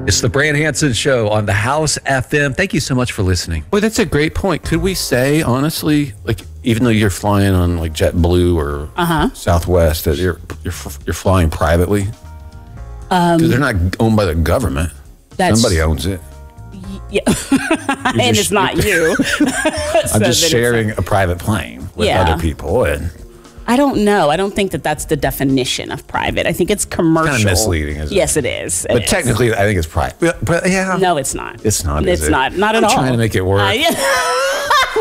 It's the Brand Hansen Show on the House FM. Thank you so much for listening. Well, that's a great point. Could we say, honestly, like, even though you're flying on like JetBlue or Southwest, that you're flying privately? Because they're not owned by the government. Somebody owns it. Yeah. And it's not you. I'm just sharing a private plane with other people. And I don't know. I don't think that that's the definition of private. I think it's commercial. Kind of misleading, isn't it? Yes, it is. But technically, I think it's private. But yeah. No, it's not. It's not, It's is it? not. Not at all. I'm trying to make it work.